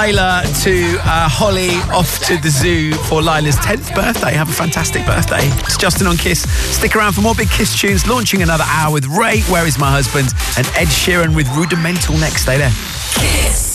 Layla to Holly off to the zoo for Lila's 10th birthday. Have a fantastic birthday. It's Justin on Kiss. Stick around for more big Kiss tunes. Launching another hour with Ray, Where Is My Husband? And Ed Sheeran with Rudimental next. Stay there. Kiss.